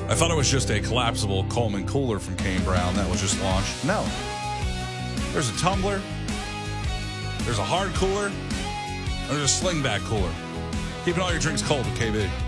I thought it was just a collapsible Coleman cooler from Kane Brown that was just launched. No. There's a tumbler. There's a hard cooler. There's a slingback cooler. Keeping all your drinks cold with KB.